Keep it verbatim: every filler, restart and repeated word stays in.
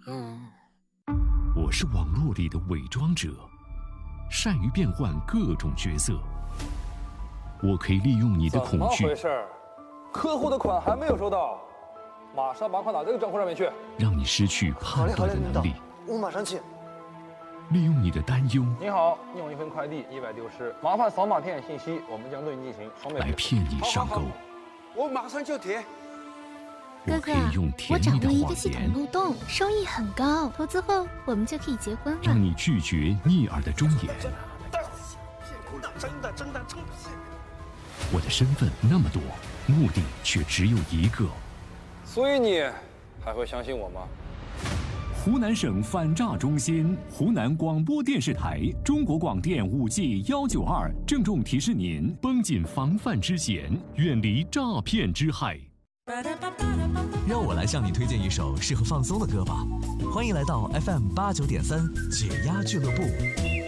我是网络里的伪装者，善于变换各种角色。我可以利用你的恐惧。 怎么回事？客户的款还没有收到，马上把款打这个账户上面去， 让你失去判断的能力。 我马上去。 利用你的担忧。 你好，你有一份快递一百丢失，麻烦扫码填写信息，我们将对你进行双倍来骗你上钩。 我马上就填。 我可以用甜我掌蜜的握一个系谎言， 统漏洞，收益很高，投资后我们就可以结婚了。 让你拒绝逆耳的忠言。 真的真的真的。 我的身份那么多，目的却只有一个。 所以你还会相信我吗？ 湖南省反诈中心、湖南广播电视台、中国广电五 G 幺九二郑重提示您： 绷紧防范之弦，远离诈骗之害。 让我来向你推荐一首适合放松的歌吧。欢迎来到 F M 八九点三解压俱乐部。